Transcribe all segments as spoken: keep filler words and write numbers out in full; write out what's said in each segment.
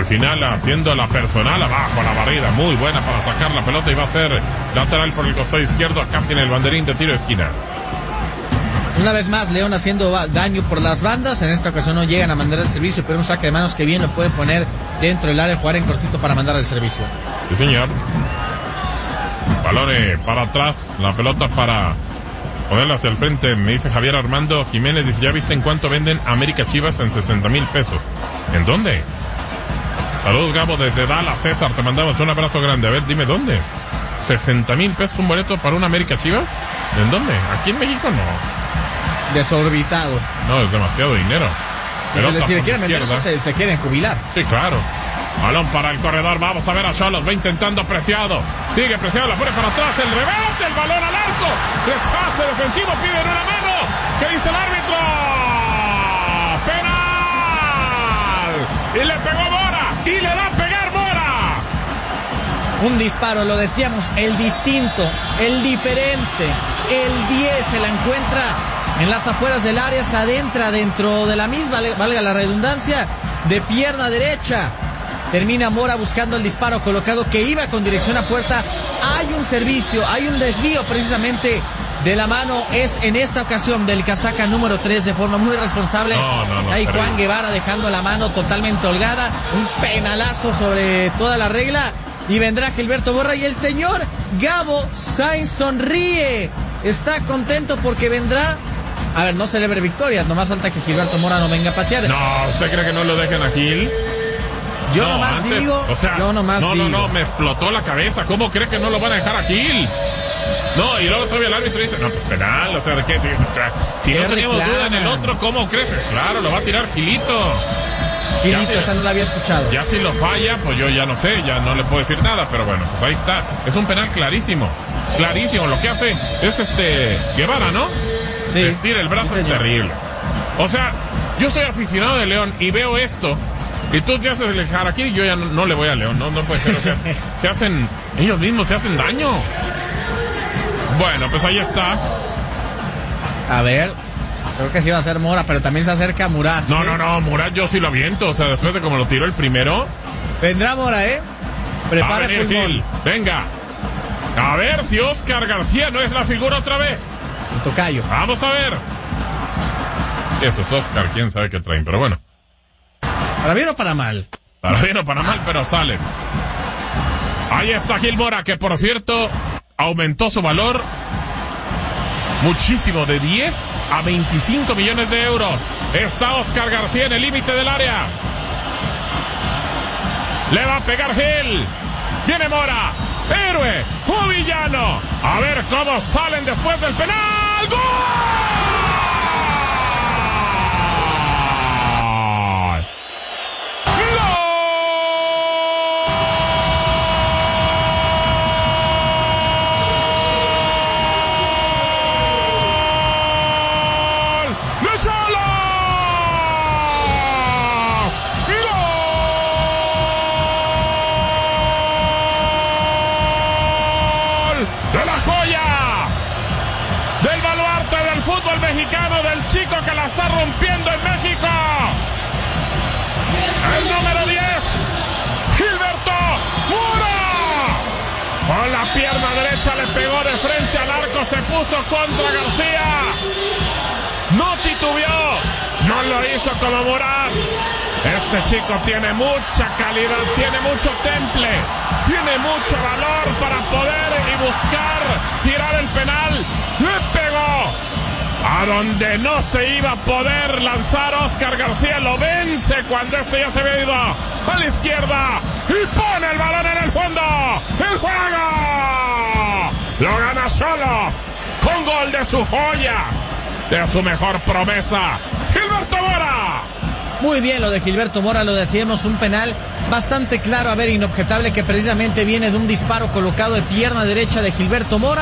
al final haciendo la personal abajo, la barrida muy buena para sacar la pelota y va a ser lateral por el costado izquierdo, casi en el banderín de tiro de esquina. Una vez más, León haciendo daño por las bandas. En esta ocasión no llegan a mandar el servicio, pero un saque de manos que bien lo pueden poner dentro del área, jugar en cortito para mandar el servicio. Sí, señor. Balón para atrás, la pelota para ponerla hacia el frente. Me dice Javier Armando Jiménez, dice, ¿ya viste en cuánto venden América Chivas? En sesenta mil pesos. ¿En dónde? Saludos, Gabo, desde Dallas. César, te mandamos un abrazo grande. A ver, dime dónde. ¿sesenta mil pesos un boleto para un América Chivas? ¿En dónde? Aquí en México no. Desorbitado. No, es demasiado dinero. Pero si le quieren vender eso, se, se quieren jubilar. Sí, claro. Balón para el corredor, vamos a ver a Xolos, va intentando Preciado. Sigue Preciado, la pone para atrás, el rebate, el balón al arco. Rechace defensivo, piden una mano. ¿Qué dice el árbitro? ¡Penal! Y le pegó Mora, y le va a pegar Mora. Un disparo, lo decíamos, el distinto, el diferente, el diez se la encuentra en las afueras del área, se adentra dentro de la misma, valga la redundancia, de pierna derecha. Termina Mora buscando el disparo colocado que iba con dirección a puerta. Hay un servicio, hay un desvío precisamente de la mano. Es en esta ocasión del casaca número tres de forma muy responsable. No, no, no, Ahí Juan Guevara dejando la mano totalmente holgada. Un penalazo sobre toda la regla. Y vendrá Gilberto Mora y el señor Gabo Sainz sonríe. Está contento porque vendrá. A ver, no celebre victorias, nomás falta que Gilberto Mora no venga a patear. No, ¿usted cree que no lo dejen a Gil? Yo no, nomás antes, digo, o sea, yo nomás no, digo. No, no, me explotó la cabeza. ¿Cómo cree que no lo van a dejar a Gil? No, y luego todavía el árbitro dice, no, pues penal, o sea, ¿de qué? O sea, si no teníamos duda en el otro, ¿cómo crees? Claro, lo va a tirar Gilito. Gilito, esa no la había escuchado. Ya si lo falla, pues yo ya no sé, ya no le puedo decir nada, pero bueno, pues ahí está. Es un penal clarísimo, clarísimo. Lo que hace es este Guevara, ¿no? Sí. Estira el brazo, sí, es terrible. O sea, yo soy aficionado de León y veo esto. Y tú te haces el harakiri, yo ya no, no le voy a León, no, no puede ser, o sea, se hacen, ellos mismos se hacen daño. Bueno, pues ahí está. A ver, creo que sí va a ser Mora, pero también se acerca Murat. No, ¿sí? no, no, Murat yo sí lo aviento, o sea, después de como lo tiró el primero. Vendrá Mora, ¿eh? Prepara el Gil, venga. A ver si Oscar García no es la figura otra vez. Un tocayo. Vamos a ver. Eso es Oscar, quién sabe qué traen, pero bueno. ¿Para bien o para mal? Para bien o para mal, pero salen. Ahí está Gil Mora, que por cierto aumentó su valor muchísimo, de diez a veinticinco millones de euros. Está Oscar García en el límite del área. Le va a pegar Gil. Viene Mora. Héroe o villano. A ver cómo salen después del penal. ¡Gol! Mexicano, del chico que la está rompiendo en México, el número diez, Gilberto Mora, con la pierna derecha le pegó de frente al arco, se puso contra García, no titubeó, no lo hizo como Murat. Este chico tiene mucha calidad, tiene mucho temple, tiene mucho valor para poder y buscar tirar el penal. Le pegó a donde no se iba a poder lanzar. Oscar García lo vence cuando este ya se había ido a la izquierda y pone el balón en el fondo. ¡El juego! Lo gana solo con gol de su joya, de su mejor promesa, Gilberto Mora. Muy bien lo de Gilberto Mora, lo decíamos, un penal bastante claro, a ver, inobjetable, que precisamente viene de un disparo colocado de pierna derecha de Gilberto Mora.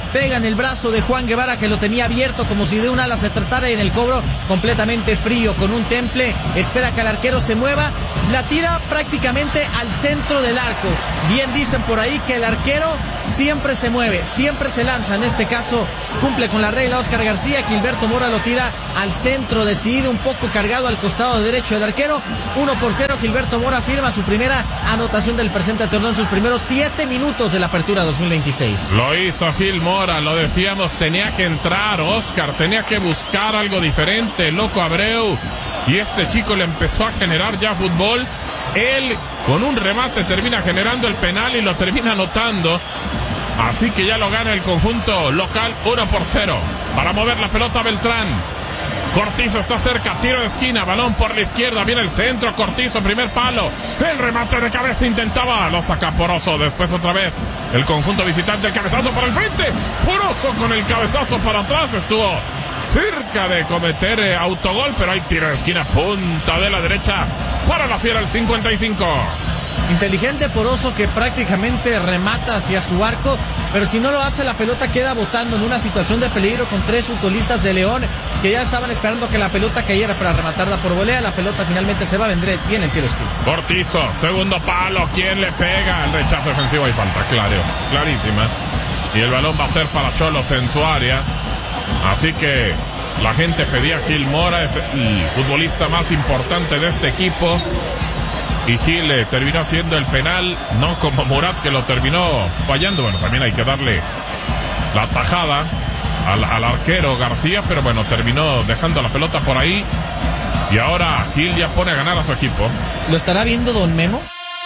pega en el brazo de Juan Guevara, que lo tenía abierto como si de un ala se tratara, y en el cobro completamente frío con un temple, espera que el arquero se mueva, la tira prácticamente al centro del arco. Bien dicen por ahí que el arquero siempre se mueve, siempre se lanza. En este caso cumple con la regla Oscar García. Gilberto Mora lo tira al centro, decidido, un poco cargado al costado derecho del arquero. Uno por cero, Gilberto Mora firma su primera anotación del presente torneo en sus primeros siete minutos de la apertura dos mil veintiséis. Lo hizo Gil Mora, lo decíamos, tenía que entrar Oscar, tenía que buscar algo diferente, Loco Abreu, y este chico le empezó a generar ya fútbol. Él con un remate termina generando el penal y lo termina anotando. Así que ya lo gana el conjunto local uno por cero. Para mover la pelota Beltrán. Cortizo está cerca, tiro de esquina, balón por la izquierda, viene el centro, Cortizo, primer palo, el remate de cabeza intentaba, lo saca Poroso, después otra vez el conjunto visitante, el cabezazo por el frente, Poroso con el cabezazo para atrás, estuvo cerca de cometer eh, autogol, pero hay tiro de esquina, punta de la derecha para la Fiera, el cincuenta y cinco. Inteligente Poroso, que prácticamente remata hacia su arco, pero si no lo hace, la pelota queda botando en una situación de peligro con tres futbolistas de León que ya estaban esperando que la pelota cayera para rematarla por volea. La pelota finalmente se va, vendré bien el tiro esquina. Cortizo, segundo palo, ¿quién le pega? El rechazo defensivo, hay falta, claro, clarísima. Y el balón va a ser para Xolos en su área. Así que la gente pedía a Gil Mora, es el futbolista más importante de este equipo. Y Gil eh, terminó haciendo el penal, no como Murat, que lo terminó fallando. Bueno, también hay que darle la tajada al, al arquero García, pero bueno, terminó dejando la pelota por ahí. Y ahora Gil ya pone a ganar a su equipo. ¿Lo estará viendo don Memo?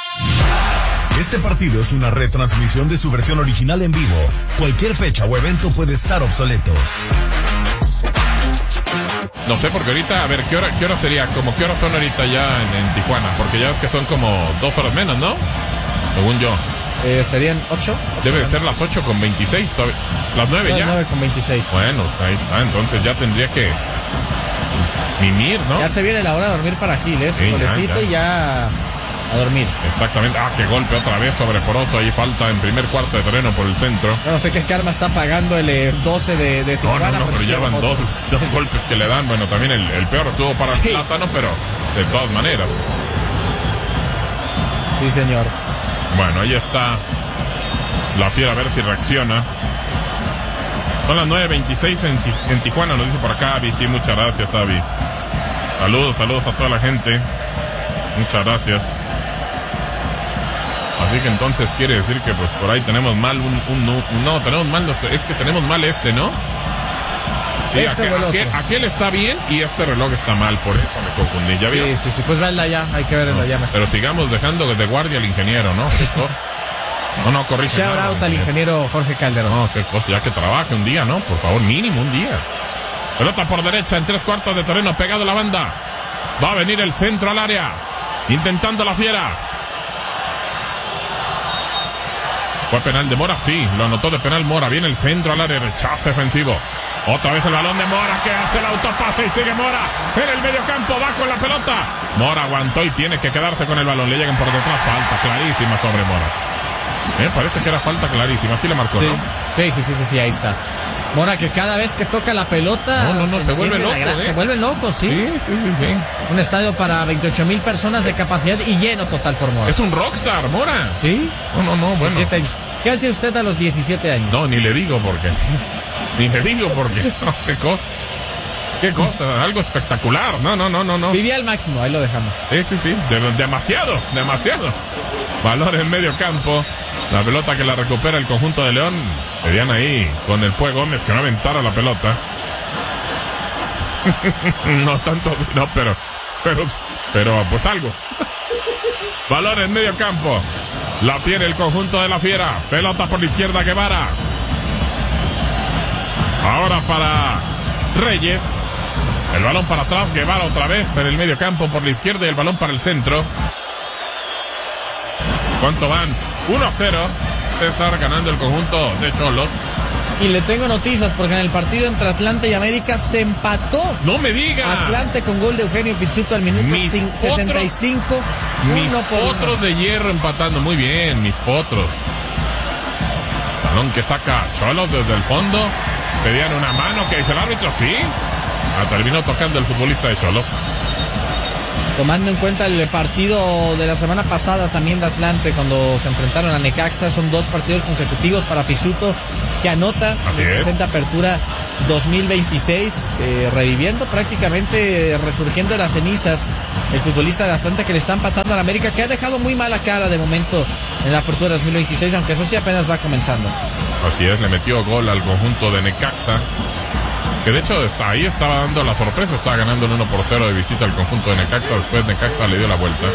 Este partido es una retransmisión de su versión original en vivo. Cualquier fecha o evento puede estar obsoleto. No sé, porque ahorita, a ver, ¿qué hora, qué hora sería? Como qué horas son ahorita ya en, en Tijuana, porque ya ves que son como dos horas menos, ¿no? Según yo. Eh, ¿Serían ocho? Debe de ser las ocho con veintiséis, todavía. Las nueve ya. Las nueve con veintiséis. Bueno, ahí está, entonces ya tendría que mimir, ¿no? Ya se viene la hora de dormir para Gil, ¿eh? Su Sí, golecito ya, ya. y ya a dormir. Exactamente. Ah, qué golpe otra vez sobre Poroso. Ahí falta en primer cuarto de terreno por el centro. No sé qué karma está pagando el eh, doce de, de No, Tijuana. no, no, pero sí, ya van otro. dos, dos golpes que le dan. Bueno, también el, el peor estuvo para Sí. Plátano, pero de todas maneras. Sí, señor. Bueno, ahí está la Fiera, a ver si reacciona. Son las nueve veintiséis en, en Tijuana, nos dice por acá Avi. Sí, muchas gracias, Avi. Saludos, saludos a toda la gente. Muchas gracias. Así que entonces quiere decir que pues por ahí tenemos mal un, un, un no, tenemos mal, es que tenemos mal este, ¿no? Sí, Este aquel, o el aquel, otro. aquel está bien y este reloj está mal, por eso me confundí, ya vio. Sí, sí, sí, pues verla ya, hay que verla No, ya mejor. pero sigamos dejando de guardia al ingeniero, ¿no? Qué cosa. No, no, corrige Shout nada, out al ingeniero Jorge Calderón. No, qué cosa, ya que trabaje un día, ¿no? Por favor, mínimo un día. Pelota por derecha en tres cuartos de terreno, pegado a la banda. Va a venir el centro al área, intentando la Fiera. ¿Fue penal de Mora? Sí, lo anotó de penal Mora. Viene el centro al área, rechazo defensivo. Otra vez el balón de Mora, que hace el autopase y sigue Mora en el medio campo, va con la pelota. Mora aguantó y tiene que quedarse con el balón. Le llegan por detrás, falta clarísima sobre Mora. Me parece que era falta clarísima, así le marcó, Sí. ¿no? Sí, sí, sí, sí, sí, ahí está. Mora, que cada vez que toca la pelota No, no, no, se vuelve enciende la loco, gra- ¿eh? Se vuelve loco, sí. Sí, sí, sí, sí. Un estadio para veintiocho mil personas de capacidad y lleno total por Mora. Es un rockstar, Mora. ¿Sí? No, no, no, bueno. diecisiete años. ¿Qué hace usted a los diecisiete años? No, ni le digo por qué. Ni le digo por qué. No, qué cosa. Qué cosa, algo espectacular. No, no, no, no, no. Vivía al máximo, ahí lo dejamos. Sí, sí, sí. De- demasiado, demasiado. Valor en medio campo. La pelota que la recupera el conjunto de León. Pedían ahí con el Pue Gómez que no aventara la pelota. No tanto, no, pero, pero, pero, pues algo. Valor en medio campo. La tiene el conjunto de la Fiera. Pelota por la izquierda, Guevara. Ahora para Reyes. El balón para atrás, Guevara otra vez en el medio campo por la izquierda y el balón para el centro. ¿Cuánto van? uno a cero. César ganando el conjunto de Xolos. Y le tengo noticias porque en el partido entre Atlante y América se empató. ¡No me diga! Atlante con gol de Eugenio Pizzuto al minuto Mis sesenta y cinco. Mis uno por uno. potros de hierro empatando. Muy bien, mis potros. Balón que saca Xolos desde el fondo. Pedían una mano, que dice el árbitro, sí. Ah, terminó tocando el futbolista de Xolos. Tomando en cuenta el partido de la semana pasada también de Atlante, cuando se enfrentaron a Necaxa, son dos partidos consecutivos para Pizzuto, que anota, presenta apertura dos mil veintiséis, eh, reviviendo prácticamente, resurgiendo de las cenizas, el futbolista de Atlante, que le está empatando al América, que ha dejado muy mala cara de momento en la apertura dos mil veintiséis, aunque eso sí apenas va comenzando. Así es, le metió gol al conjunto de Necaxa, que de hecho está ahí, estaba dando la sorpresa, estaba ganando el uno por cero de visita al conjunto de Necaxa. Después Necaxa le dio la vuelta.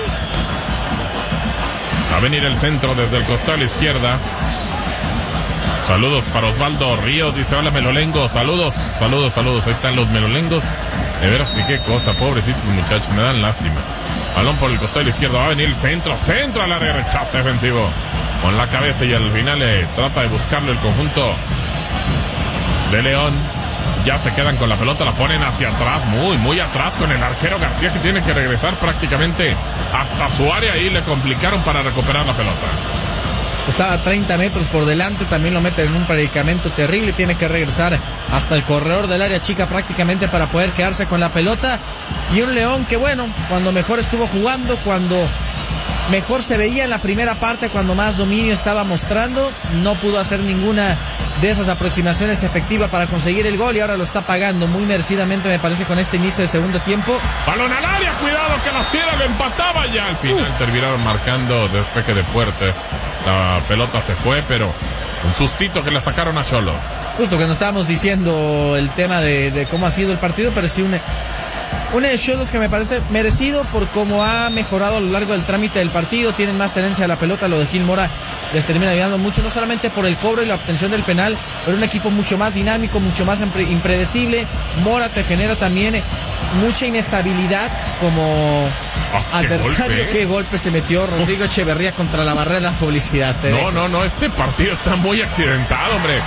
Va a venir el centro desde el costado a la izquierda. Saludos para Osvaldo Ríos, dice hola Melolengo, saludos, saludos, saludos, ahí están los Melolengos. De veras que qué cosa, pobrecitos muchachos, me dan lástima. Balón por el costado a la izquierda, va a venir el centro, centro al área, rechazo defensivo con la cabeza, y al final eh, trata de buscarlo el conjunto de León. Ya se quedan con la pelota, la ponen hacia atrás, muy, muy atrás, con el arquero García, que tiene que regresar prácticamente hasta su área, y le complicaron para recuperar la pelota. Estaba a treinta metros por delante, también lo meten en un predicamento terrible, tiene que regresar hasta el corredor del área chica prácticamente para poder quedarse con la pelota. Y un León que, bueno, cuando mejor estuvo jugando, cuando mejor se veía en la primera parte, cuando más dominio estaba mostrando, no pudo hacer ninguna de esas aproximaciones efectivas para conseguir el gol, y ahora lo está pagando muy merecidamente, me parece, con este inicio de segundo tiempo. Balón al área, cuidado que las piedras lo empataba, ya al final uh. terminaron marcando despeje de Puerte. La pelota se fue, pero un sustito que le sacaron a Xolos. Justo que nos estábamos diciendo el tema de, de cómo ha sido el partido, pero sí un un de Xolos que me parece merecido por cómo ha mejorado a lo largo del trámite del partido. Tienen más tenencia de la pelota, lo de Gil Mora les termina ayudando mucho, no solamente por el cobro y la obtención del penal, pero un equipo mucho más dinámico, mucho más impredecible. Mora te genera también mucha inestabilidad como oh, adversario. Qué golpe, qué golpe se metió Rodrigo Echeverría contra la barrera de publicidad. No, dejo. no, no, este partido está muy accidentado, hombre.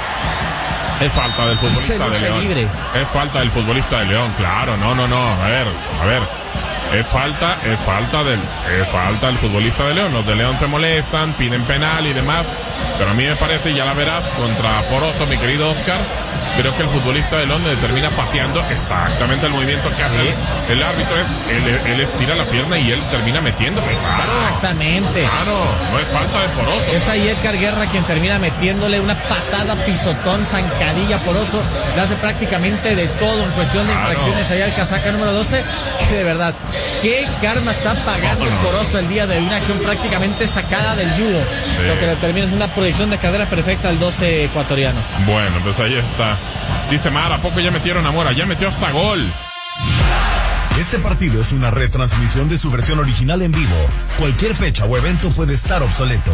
Es falta del futbolista de León. Libre. Es falta del futbolista de León, claro, no, no, no. A ver, a ver. Es falta, es falta del, es falta del futbolista de León. Los de León se molestan, piden penal y demás. Pero a mí me parece, ya la verás, contra Poroso, mi querido Oscar, creo que el futbolista de León le termina pateando exactamente el movimiento que hace. Sí. El árbitro es, él, él estira la pierna y él termina metiéndose. Exactamente. Claro, no es falta de Poroso. Es ahí Edgar Guerra quien termina metiéndole una patada, pisotón, zancadilla. Poroso le hace prácticamente de todo en cuestión de claro. infracciones ahí al casaca número doce, que de verdad, qué karma está pagando no, no. Poroso el día de hoy. Una acción prácticamente sacada del judo. Sí. Lo que le termina es una proyección de cadera perfecta al doce ecuatoriano. Bueno, pues ahí está. Dice Mar, ¿a poco ya metieron a Mora? Ya metió hasta gol. Este partido es una retransmisión de su versión original en vivo. Cualquier fecha o evento puede estar obsoleto.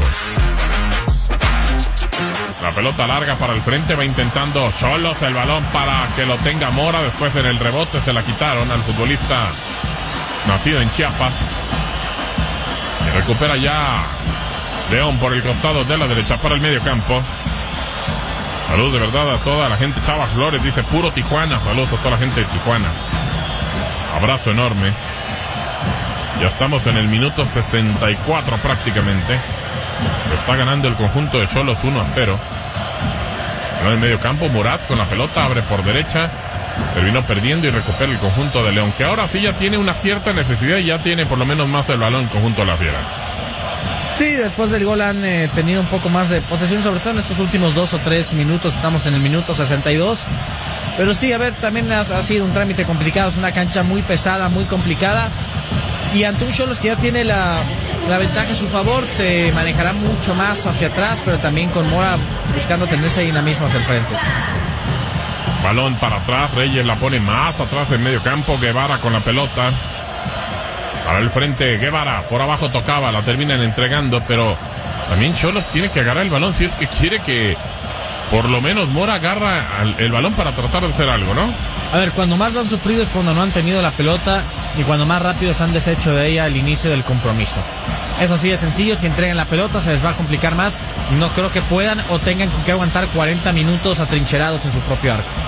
La pelota larga para el frente, va intentando Xolos el balón para que lo tenga Mora. Después en el rebote se la quitaron al futbolista nacido en Chiapas. Y recupera ya León por el costado de la derecha para el medio campo. Saludos de verdad a toda la gente. Chava Flores dice puro Tijuana. Saludos a toda la gente de Tijuana. Abrazo enorme. Ya estamos en el minuto sesenta y cuatro prácticamente. Está ganando el conjunto de Xolos uno a cero. En el medio campo, Murat con la pelota, abre por derecha. Terminó perdiendo y recupera el conjunto de León, que ahora sí ya tiene una cierta necesidad y ya tiene por lo menos más el balón el conjunto de la Fiera. Sí, después del gol han eh, tenido un poco más de posesión, sobre todo en estos últimos dos o tres minutos. Estamos en el minuto sesenta y dos. Pero sí, a ver, también ha, ha sido un trámite complicado. Es una cancha muy pesada, muy complicada. Y ante un Xolos que ya tiene la, la ventaja a su favor, se manejará mucho más hacia atrás, pero también con Mora buscando tener ese dinamismo hacia el frente. Balón para atrás, Reyes la pone más atrás en medio campo. Guevara con la pelota. Para el frente, Guevara, por abajo tocaba, la terminan entregando, pero también Xolos tiene que agarrar el balón si es que quiere que por lo menos Mora agarra el balón para tratar de hacer algo, ¿no? A ver, cuando más lo han sufrido es cuando no han tenido la pelota y cuando más rápido se han deshecho de ella al inicio del compromiso. Es así de sencillo, si entregan la pelota se les va a complicar más y no creo que puedan o tengan que aguantar cuarenta minutos atrincherados en su propio arco.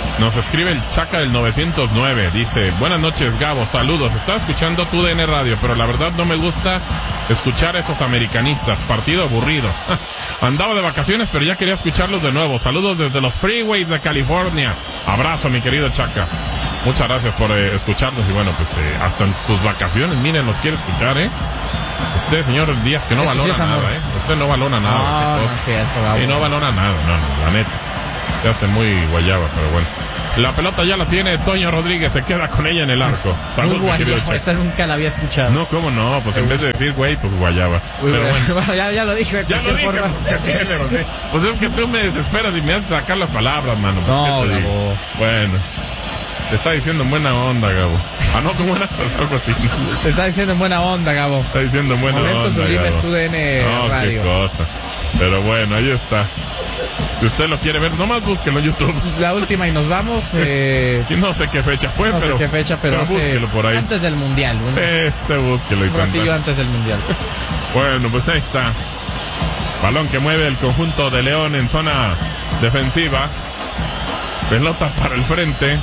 Nos escribe el Chaca del novecientos nueve, dice, buenas noches Gabo, saludos, estaba escuchando tu D N Radio, pero la verdad no me gusta escuchar a esos americanistas, partido aburrido. Andaba de vacaciones, pero ya quería escucharlos de nuevo. Saludos desde los freeways de California. Abrazo, mi querido Chaca. Muchas gracias por eh, escucharnos y bueno, pues eh, hasta en sus vacaciones, miren, nos quiere escuchar, ¿eh? Usted, señor Díaz, que no Eso valora sí es nada, amor. ¿eh? Usted no valora nada. No, no es cierto, Gabo. Y no valora nada, no, no, la neta. Se hace muy guayaba, pero bueno. La pelota ya la tiene Toño Rodríguez, se queda con ella en el arco. Salud, Muy mi querido guayaba, Chaca. esa nunca la había escuchado. No, ¿cómo no? Pues en vez de decir güey, pues guayaba. Uy, Pero bueno. bueno, ya, ya lo dije de Ya lo cualquier dije, forma. pues, ¿qué tiene, José? Pues es que tú me desesperas y me haces sacar las palabras, mano. Pues, No, ¿qué te digo? Gabo. Bueno, te está diciendo en buena onda, Gabo. Ah, no, como buena algo así. ¿No? Te está diciendo en buena onda, Gabo. Está diciendo en buena Momentos onda, sublimes, Gabo. tu D N No, Radio. qué cosa. Pero bueno, ahí está. Si usted lo quiere ver, nomás búsquelo en YouTube. La última y nos vamos. Eh, Y no sé qué fecha fue, no pero... sé qué fecha, pero, hace- búsquelo por ahí. antes del Mundial. Un, Este, búsquelo y un ratillo tanta. antes del Mundial. Bueno, pues ahí está. Balón que mueve el conjunto de León en zona defensiva. Pelota para el frente.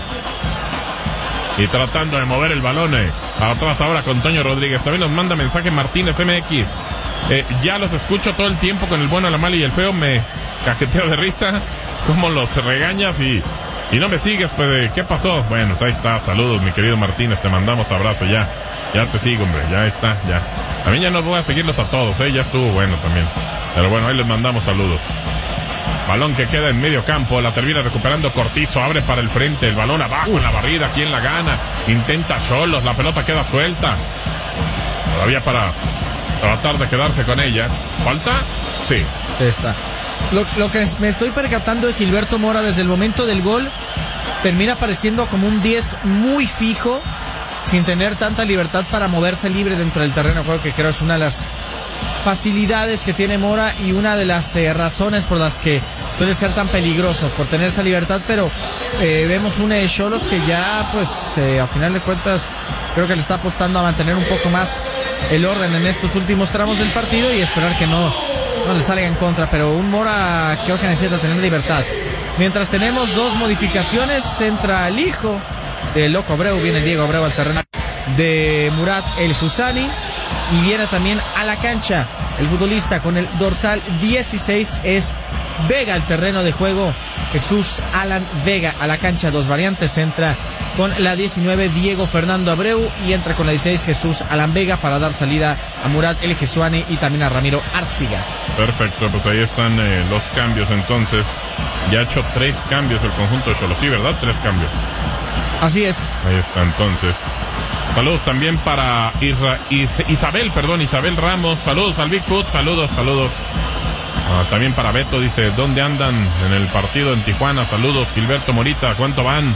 Y tratando de mover el balón eh, atrás ahora con Toño Rodríguez. También nos manda mensaje Martínez M X. Eh, ya los escucho todo el tiempo con el bueno, la mala y el feo. Me cajeteo de risa. Cómo los regañas y, y no me sigues, pues, eh, ¿qué pasó? Bueno, pues ahí está. Saludos, mi querido Martínez. Te mandamos abrazo ya. Ya te sigo, hombre. Ya está, ya. También ya no voy a seguirlos a todos, ¿eh? Ya estuvo bueno también. Pero bueno, ahí les mandamos saludos. Balón que queda en medio campo, la termina recuperando Cortizo, abre para el frente, el balón abajo en la barrida, ¿quién la gana? Intenta Xolos, la pelota queda suelta. Todavía para tratar de quedarse con ella. ¿Falta? Sí. Está. Lo, lo que me estoy percatando de Gilberto Mora desde el momento del gol, termina apareciendo como un diez muy fijo, sin tener tanta libertad para moverse libre dentro del terreno de juego, que creo es una de las facilidades que tiene Mora y una de las eh, razones por las que suele ser tan peligroso, por tener esa libertad, pero eh, vemos un eh, Xolos que ya, pues, eh, a final de cuentas, creo que le está apostando a mantener un poco más el orden en estos últimos tramos del partido y esperar que no, no le salga en contra, pero un Mora creo que necesita tener libertad. Mientras tenemos dos modificaciones, entra el hijo de Loco Abreu, viene Diego Abreu al terreno de Murat El Husani. Y viene también a la cancha el futbolista con el dorsal dieciséis, es Vega al terreno de juego. Jesús Alan Vega a la cancha, dos variantes, entra con la diecinueve Diego Fernando Abreu y entra con la dieciséis Jesús Alan Vega para dar salida a Murat El Jesuani y también a Ramiro Arciga. Perfecto, pues ahí están eh, los cambios entonces. Ya ha hecho tres cambios el conjunto de Xolos, sí, ¿verdad? Tres cambios. Así es. Ahí está entonces. Saludos también para Isra, Is, Isabel, perdón, Isabel Ramos. Saludos al Bigfoot, saludos, saludos. Ah, también para Beto, dice, ¿dónde andan en el partido en Tijuana? Saludos, Gilberto Morita, ¿cuánto van?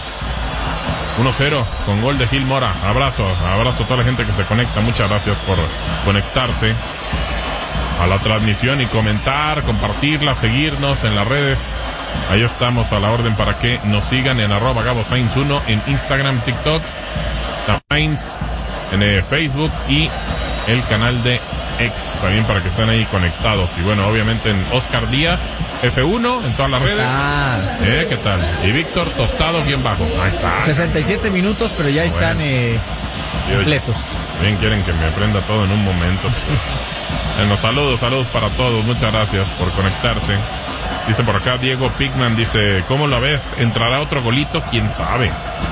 uno cero con gol de Gil Mora. Abrazo, abrazo a toda la gente que se conecta. Muchas gracias por conectarse a la transmisión y comentar, compartirla, seguirnos en las redes. Ahí estamos a la orden para que nos sigan en arroba Gabo Sainz uno en Instagram, TikTok, Sainz en eh, Facebook y el canal de X también para que estén ahí conectados. Y bueno, obviamente en Oscar Díaz F uno en todas las redes. Eh, ¿qué tal? Y Víctor Tostado bien bajo. Ahí está. sesenta y siete minutos, pero ya están Bueno. eh, completos. Bien quieren que me aprenda todo en un momento. Pues. Bueno, saludos, saludos para todos. Muchas gracias por conectarse. Dice por acá Diego Pigman, dice, ¿cómo lo ves? ¿Entrará otro golito? ¿Quién sabe?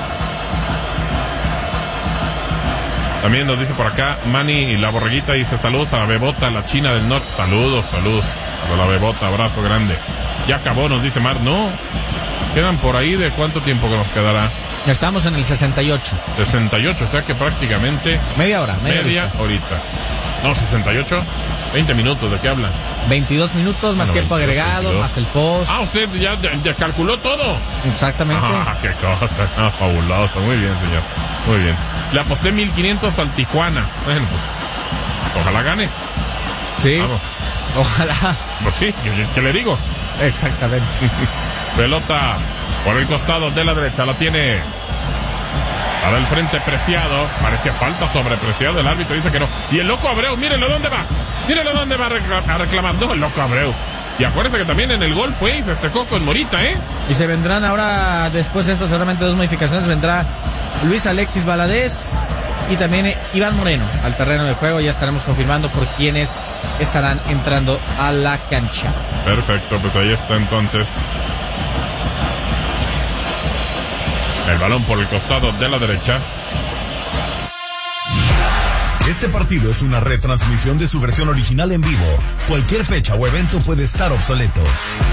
También nos dice por acá Manny y la borreguita, dice, saludos a la Bebota, la China del Norte. Saludos, saludos a la Bebota, abrazo grande. Ya acabó, nos dice Mar. No, quedan por ahí, ¿de cuánto tiempo que nos quedará? Ya estamos en el sesenta y ocho. sesenta y ocho, o sea que prácticamente Media hora, media, media horita. horita. No, sesenta y ocho, veinte minutos, ¿de qué habla? veintidós minutos, más Bueno, tiempo veintidós, agregado, veintidós. más el post. Ah, usted ya, ya, ya calculó todo. Exactamente. Ah, qué cosa, ah, fabuloso, muy bien, señor, muy bien. Le aposté mil quinientos al Tijuana. Bueno, pues, ojalá ganes. Sí. Vamos. Ojalá. Pues sí, yo- yo- ¿qué le digo? Exactamente. Pelota por el costado de la derecha, la tiene para el frente Preciado. Parecía falta sobre Preciado, el árbitro dice que no. Y el Loco Abreu, mírenlo dónde va. Mírenlo dónde va a reclamar. A reclamar. No, el Loco Abreu. Y acuérdate que también en el gol fue y festejó con Morita, ¿eh? Y se vendrán ahora, después de estas seguramente dos modificaciones, vendrá Luis Alexis Valadez y también Iván Moreno al terreno de juego. Ya estaremos confirmando por quiénes estarán entrando a la cancha. Perfecto, pues ahí está entonces el balón por el costado de la derecha. Este partido es una retransmisión de su versión original en vivo. Cualquier fecha o evento puede estar obsoleto.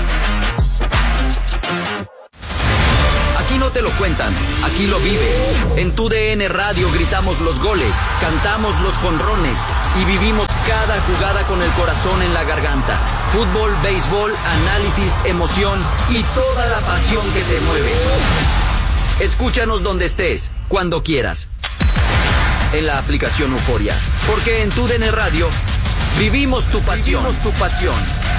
Aquí no te lo cuentan, aquí lo vives. En tu D N Radio gritamos los goles, cantamos los jonrones y vivimos cada jugada con el corazón en la garganta. Fútbol, béisbol, análisis, emoción y toda la pasión que te mueve. Escúchanos donde estés, cuando quieras. En la aplicación Euforia, porque en tu D N Radio vivimos tu pasión, vivimos tu pasión.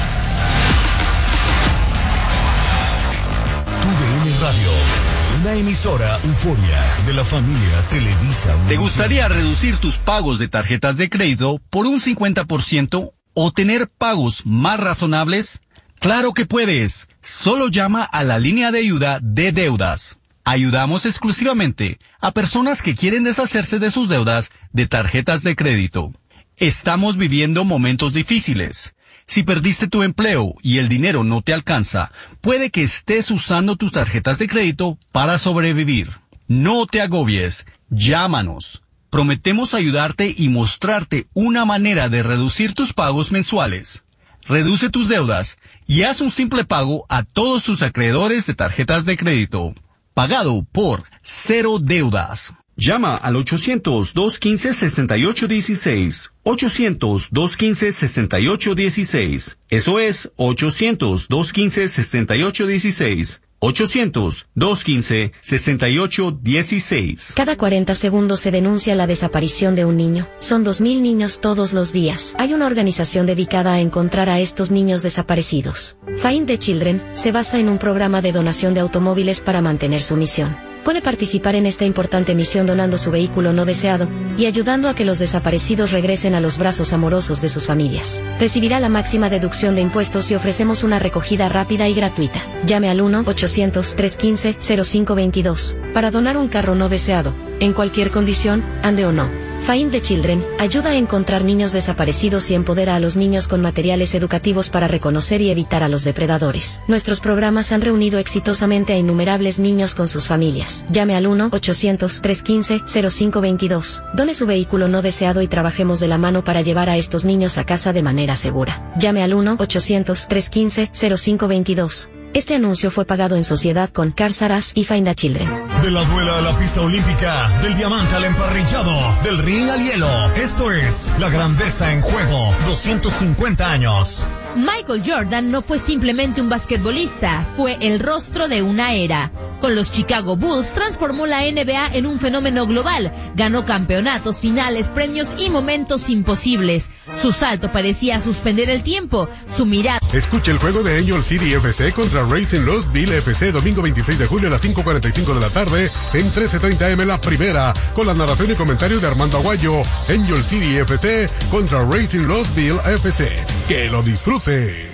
Tu D N Radio, una emisora Euforia de la familia Televisa. ¿Te gustaría reducir tus pagos de tarjetas de crédito por un cincuenta por ciento o tener pagos más razonables? ¡Claro que puedes! Solo llama a la línea de ayuda de deudas. Ayudamos exclusivamente a personas que quieren deshacerse de sus deudas de tarjetas de crédito. Estamos viviendo momentos difíciles. Si perdiste tu empleo y el dinero no te alcanza, puede que estés usando tus tarjetas de crédito para sobrevivir. No te agobies. Llámanos. Prometemos ayudarte y mostrarte una manera de reducir tus pagos mensuales. Reduce tus deudas y haz un simple pago a todos tus acreedores de tarjetas de crédito. Pagado por Cero Deudas. Llama al ochocientos, dos quince, sesenta y ocho dieciséis. ochocientos, dos quince, sesenta y ocho dieciséis. Eso es ochocientos, dos quince, sesenta y ocho dieciséis. ochocientos, dos quince, sesenta y ocho dieciséis. Cada cuarenta segundos se denuncia la desaparición de un niño. Son dos mil niños todos los días. Hay una organización dedicada a encontrar a estos niños desaparecidos. Find the Children se basa en un programa de donación de automóviles para mantener su misión. Puede participar en esta importante misión donando su vehículo no deseado y ayudando a que los desaparecidos regresen a los brazos amorosos de sus familias. Recibirá la máxima deducción de impuestos y ofrecemos una recogida rápida y gratuita. Llame al uno ochocientos, trescientos quince, cero cinco veintidós para donar un carro no deseado, en cualquier condición, ande o no. Find the Children ayuda a encontrar niños desaparecidos y empodera a los niños con materiales educativos para reconocer y evitar a los depredadores. Nuestros programas han reunido exitosamente a innumerables niños con sus familias. Llame al uno ochocientos, trescientos quince, cero cinco veintidós. Done su vehículo no deseado y trabajemos de la mano para llevar a estos niños a casa de manera segura. Llame al uno ochocientos, trescientos quince, cero cinco veintidós. Este anuncio fue pagado en sociedad con Cars R Us y Find the Children. De la duela a la pista olímpica, del diamante al emparrillado, del ring al hielo. Esto es la grandeza en juego. doscientos cincuenta años. Michael Jordan no fue simplemente un basquetbolista, fue el rostro de una era. Con los Chicago Bulls transformó la N B A en un fenómeno global, ganó campeonatos, finales, premios y momentos imposibles. Su salto parecía suspender el tiempo, su mirada... Escucha el juego de Angel City F C contra Racing Louisville F C domingo veintiséis de julio a las cinco cuarenta y cinco de la tarde en trece treinta eme la primera, con la narración y comentarios de Armando Aguayo. Angel City F C contra Racing Louisville F C. ¡Que lo disfrute!